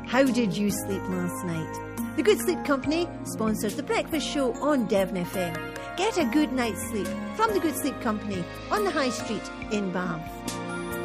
How did you sleep last night? The Good Sleep Company sponsors the breakfast show on Devon FM. Get a good night's sleep from the Good Sleep Company on the High Street in Bath.